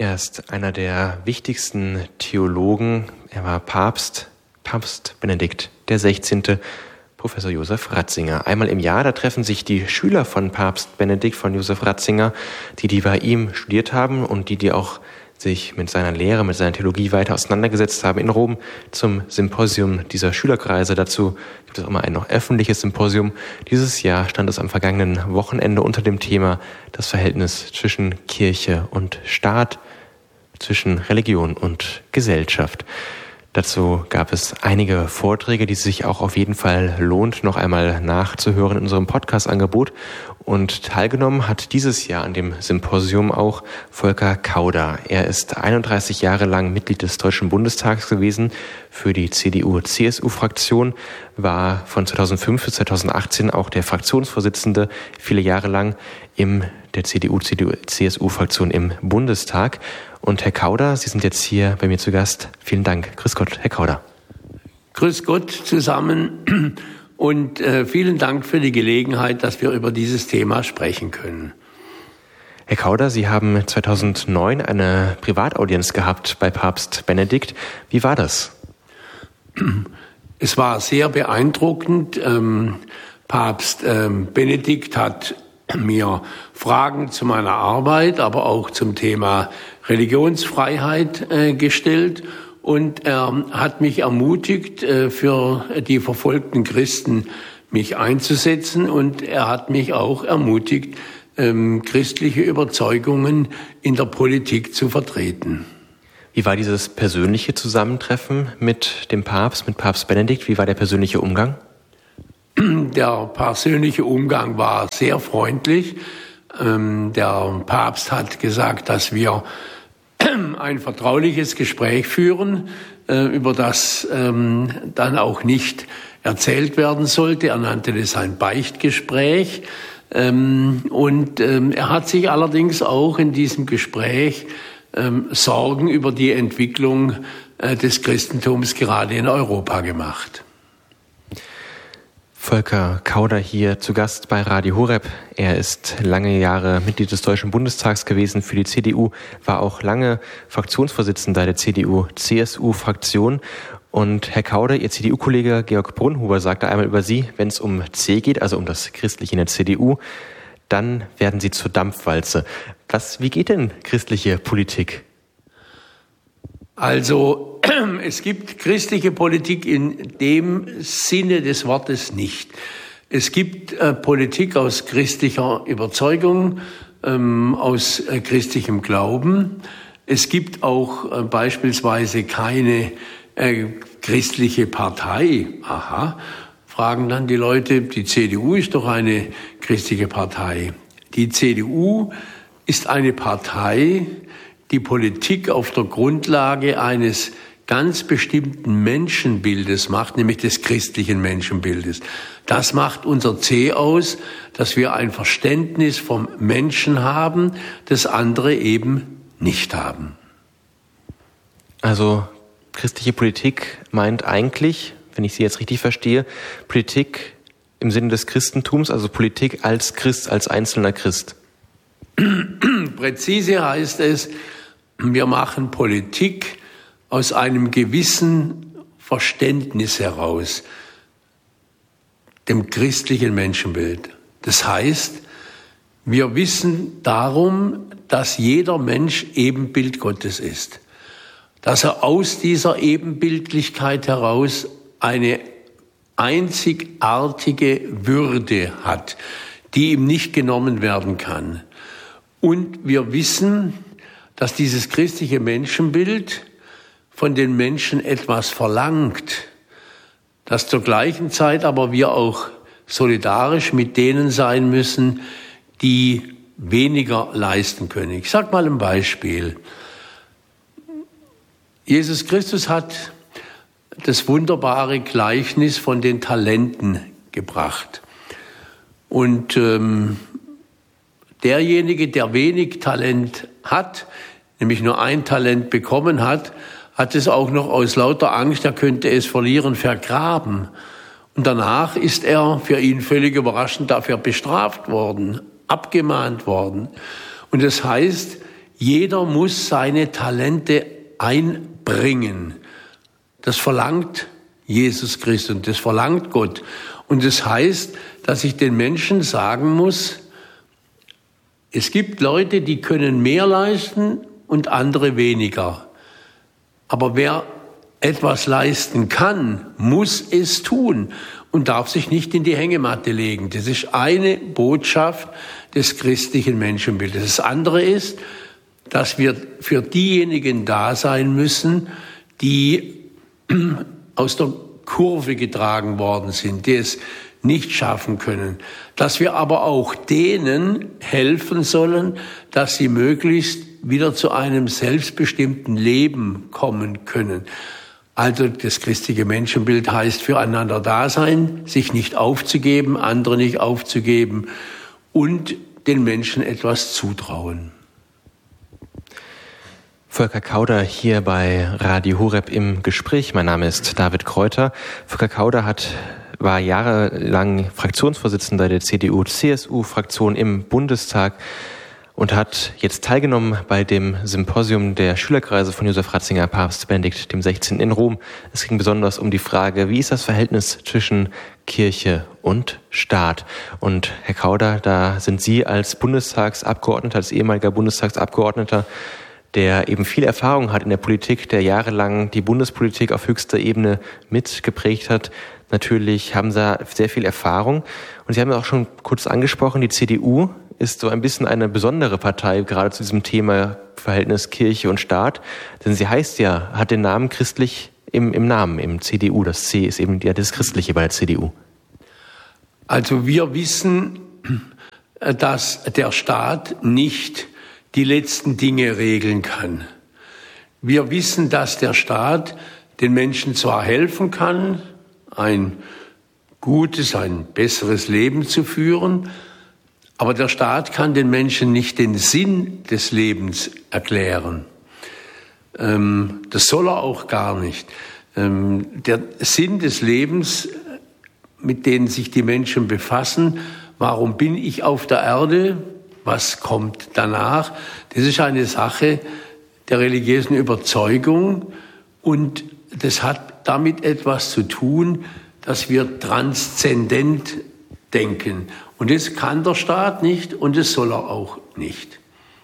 Er ist einer der wichtigsten Theologen. Er war Papst Benedikt XVI., Professor Josef Ratzinger. Einmal im Jahr, da treffen sich die Schüler von Papst Benedikt, von Josef Ratzinger, die bei ihm studiert haben und die auch sich mit seiner Lehre, mit seiner Theologie weiter auseinandergesetzt haben in Rom zum Symposium dieser Schülerkreise. Dazu gibt es auch mal ein noch öffentliches Symposium. Dieses Jahr stand es am vergangenen Wochenende unter dem Thema das Verhältnis zwischen Kirche und Staat, zwischen Religion und Gesellschaft. Dazu gab es einige Vorträge, die sich auch auf jeden Fall lohnt, noch einmal nachzuhören in unserem Podcast-Angebot. Und teilgenommen hat dieses Jahr an dem Symposium auch Volker Kauder. Er ist 31 Jahre lang Mitglied des Deutschen Bundestags gewesen für die CDU-CSU-Fraktion, war von 2005 bis 2018 auch der Fraktionsvorsitzende, viele Jahre lang der CDU-CSU-Fraktion im Bundestag. Und Herr Kauder, Sie sind jetzt hier bei mir zu Gast. Vielen Dank. Grüß Gott, Herr Kauder. Grüß Gott zusammen und vielen Dank für die Gelegenheit, dass wir über dieses Thema sprechen können. Herr Kauder, Sie haben 2009 eine Privataudienz gehabt bei Papst Benedikt. Wie war das? Es war sehr beeindruckend. Papst Benedikt hat mir Fragen zu meiner Arbeit, aber auch zum Thema Religionsfreiheit gestellt und er hat mich ermutigt, für die verfolgten Christen mich einzusetzen und er hat mich auch ermutigt, christliche Überzeugungen in der Politik zu vertreten. Wie war dieses persönliche Zusammentreffen mit dem Papst, mit Papst Benedikt? Wie war der persönliche Umgang? Der persönliche Umgang war sehr freundlich. Der Papst hat gesagt, dass wir ein vertrauliches Gespräch führen, über das dann auch nicht erzählt werden sollte. Er nannte das ein Beichtgespräch. Und er hat sich allerdings auch in diesem Gespräch Sorgen über die Entwicklung des Christentums gerade in Europa gemacht. Volker Kauder hier zu Gast bei Radio Horeb. Er ist lange Jahre Mitglied des Deutschen Bundestags gewesen für die CDU, war auch lange Fraktionsvorsitzender der CDU-CSU-Fraktion. Und Herr Kauder, Ihr CDU-Kollege Georg Brunhuber sagte einmal über Sie, wenn es um C geht, also um das Christliche in der CDU, dann werden Sie zur Dampfwalze. Wie geht denn christliche Politik? Also, es gibt christliche Politik in dem Sinne des Wortes nicht. Es gibt Politik aus christlicher Überzeugung, aus christlichem Glauben. Es gibt auch beispielsweise keine christliche Partei. Aha, fragen dann die Leute, die CDU ist doch eine christliche Partei. Die CDU ist eine Partei, die Politik auf der Grundlage eines ganz bestimmten Menschenbildes macht, nämlich des christlichen Menschenbildes. Das macht unser C aus, dass wir ein Verständnis vom Menschen haben, das andere eben nicht haben. Also christliche Politik meint eigentlich, wenn ich Sie jetzt richtig verstehe, Politik im Sinne des Christentums, also Politik als Christ, als einzelner Christ. Präzise heißt es, wir machen Politik aus einem gewissen Verständnis heraus, dem christlichen Menschenbild. Das heißt, wir wissen darum, dass jeder Mensch Ebenbild Gottes ist, dass er aus dieser Ebenbildlichkeit heraus eine einzigartige Würde hat, die ihm nicht genommen werden kann. Und wir wissen, dass dieses christliche Menschenbild von den Menschen etwas verlangt, dass zur gleichen Zeit aber wir auch solidarisch mit denen sein müssen, die weniger leisten können. Ich sage mal ein Beispiel. Jesus Christus hat das wunderbare Gleichnis von den Talenten gebracht. Und derjenige, der wenig Talent hat, nämlich nur ein Talent bekommen hat, hat es auch noch aus lauter Angst, er könnte es verlieren, vergraben. Und danach ist er, für ihn völlig überraschend, dafür bestraft worden, abgemahnt worden. Und das heißt, Jeder muss seine Talente einbringen. Das verlangt Jesus Christus und das verlangt Gott. Und das heißt, dass ich den Menschen sagen muss, es gibt Leute, die können mehr leisten und andere weniger. Aber wer etwas leisten kann, muss es tun und darf sich nicht in die Hängematte legen. Das ist eine Botschaft des christlichen Menschenbildes. Das andere ist, dass wir für diejenigen da sein müssen, die aus der Kurve getragen worden sind, die es nicht schaffen können. Dass wir aber auch denen helfen sollen, dass sie möglichst wieder zu einem selbstbestimmten Leben kommen können. Also das christliche Menschenbild heißt füreinander da sein, sich nicht aufzugeben, andere nicht aufzugeben und den Menschen etwas zutrauen. Volker Kauder hier bei Radio Horeb im Gespräch. Mein Name ist David Kräuter. Volker Kauder war jahrelang Fraktionsvorsitzender der CDU-CSU-Fraktion im Bundestag und hat jetzt teilgenommen bei dem Symposium der Schülerkreise von Josef Ratzinger, Papst Benedikt XVI. In Rom. Es ging besonders um die Frage, wie ist das Verhältnis zwischen Kirche und Staat? Und Herr Kauder, da sind Sie als Bundestagsabgeordneter, als ehemaliger Bundestagsabgeordneter, der eben viel Erfahrung hat in der Politik, der jahrelang die Bundespolitik auf höchster Ebene mitgeprägt hat. Natürlich haben Sie sehr viel Erfahrung. Und Sie haben ja auch schon kurz angesprochen, die CDU ist so ein bisschen eine besondere Partei, gerade zu diesem Thema Verhältnis Kirche und Staat. Denn sie hat den Namen christlich im Namen, im CDU. Das C ist eben das Christliche bei der CDU. Also wir wissen, dass der Staat nicht die letzten Dinge regeln kann. Wir wissen, dass der Staat den Menschen zwar helfen kann, ein gutes, ein besseres Leben zu führen, aber der Staat kann den Menschen nicht den Sinn des Lebens erklären. Das soll er auch gar nicht. Der Sinn des Lebens, mit dem sich die Menschen befassen, warum bin ich auf der Erde? Was kommt danach? Das ist eine Sache der religiösen Überzeugung und das hat damit etwas zu tun, dass wir transzendent denken. Und das kann der Staat nicht und das soll er auch nicht.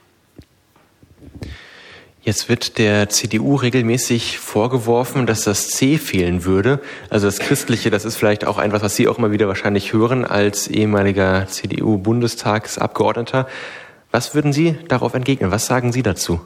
Jetzt wird der CDU regelmäßig vorgeworfen, dass das C fehlen würde. Also das Christliche, das ist vielleicht auch etwas, was Sie auch immer wieder wahrscheinlich hören als ehemaliger CDU-Bundestagsabgeordneter. Was würden Sie darauf entgegnen? Was sagen Sie dazu?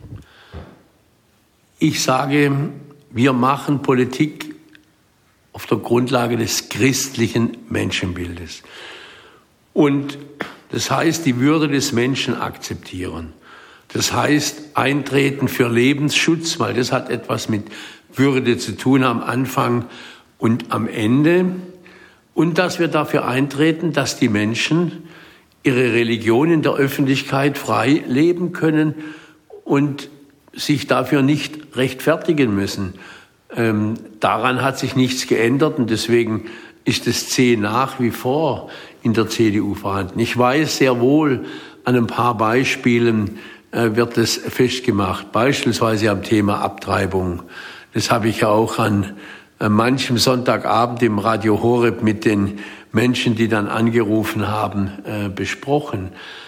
Ich sage, wir machen Politik auf der Grundlage des christlichen Menschenbildes. Und das heißt, die Würde des Menschen akzeptieren. Das heißt, eintreten für Lebensschutz, weil das hat etwas mit Würde zu tun am Anfang und am Ende. Und dass wir dafür eintreten, dass die Menschen ihre Religion in der Öffentlichkeit frei leben können und sich dafür nicht rechtfertigen müssen. Daran hat sich nichts geändert und deswegen ist das C nach wie vor in der CDU vorhanden. Ich weiß sehr wohl, an ein paar Beispielen wird es festgemacht, beispielsweise am Thema Abtreibung. Das habe ich ja auch an manchem Sonntagabend im Radio Horeb mit den Menschen, die dann angerufen haben, besprochen.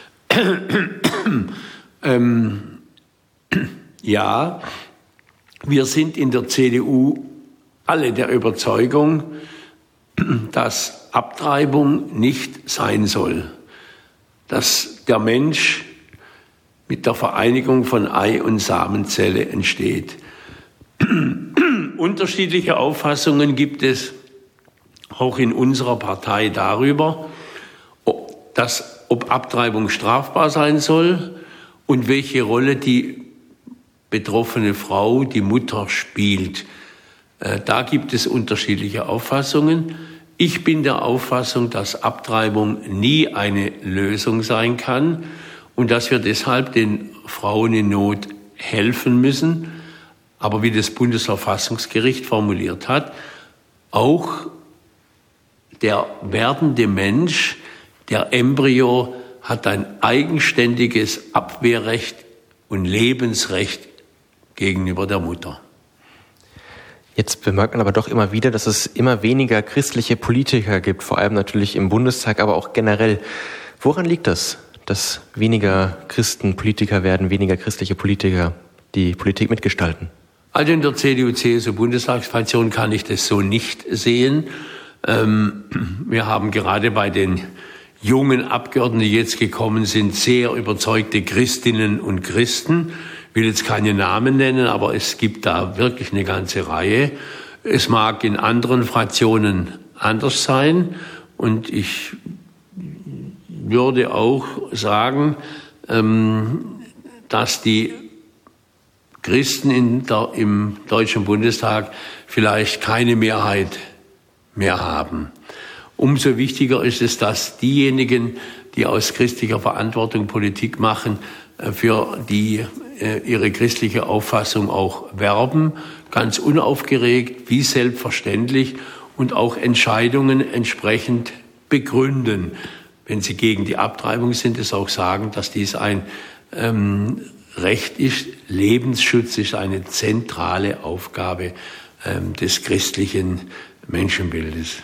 Ja, wir sind in der CDU alle der Überzeugung, dass Abtreibung nicht sein soll, dass der Mensch mit der Vereinigung von Ei und Samenzelle entsteht. Unterschiedliche Auffassungen gibt es auch in unserer Partei darüber, ob Abtreibung strafbar sein soll und welche Rolle die betroffene Frau, die Mutter, spielt. Da gibt es unterschiedliche Auffassungen. Ich bin der Auffassung, dass Abtreibung nie eine Lösung sein kann und dass wir deshalb den Frauen in Not helfen müssen. Aber wie das Bundesverfassungsgericht formuliert hat, auch der werdende Mensch, der Embryo, hat ein eigenständiges Abwehrrecht und Lebensrecht gegenüber der Mutter. Jetzt bemerkt man aber doch immer wieder, dass es immer weniger christliche Politiker gibt, vor allem natürlich im Bundestag, aber auch generell. Woran liegt das, dass weniger Christen Politiker werden, weniger christliche Politiker die Politik mitgestalten? Also in der CDU-CSU-Bundestagsfraktion kann ich das so nicht sehen. Wir haben gerade bei den jungen Abgeordneten, die jetzt gekommen sind, sehr überzeugte Christinnen und Christen. Ich will jetzt keine Namen nennen, aber es gibt da wirklich eine ganze Reihe. Es mag in anderen Fraktionen anders sein. Und ich würde auch sagen, dass die Christen im Deutschen Bundestag vielleicht keine Mehrheit mehr haben. Umso wichtiger ist es, dass diejenigen, die aus christlicher Verantwortung Politik machen, für die ihre christliche Auffassung auch werben, ganz unaufgeregt, wie selbstverständlich und auch Entscheidungen entsprechend begründen. Wenn sie gegen die Abtreibung sind, es auch sagen, dass dies ein Recht ist. Lebensschutz ist eine zentrale Aufgabe des christlichen Menschenbildes.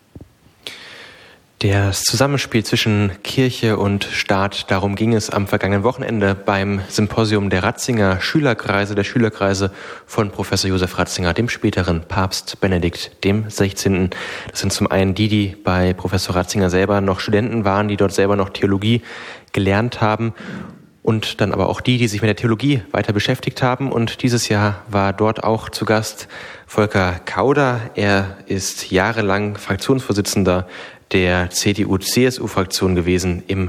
Das Zusammenspiel zwischen Kirche und Staat, darum ging es am vergangenen Wochenende beim Symposium der Ratzinger Schülerkreise, der Schülerkreise von Professor Josef Ratzinger, dem späteren Papst Benedikt XVI. Das sind zum einen die bei Professor Ratzinger selber noch Studenten waren, die dort selber noch Theologie gelernt haben, und dann aber auch die sich mit der Theologie weiter beschäftigt haben. Und dieses Jahr war dort auch zu Gast Volker Kauder. Er ist jahrelang Fraktionsvorsitzender der CDU-CSU-Fraktion gewesen im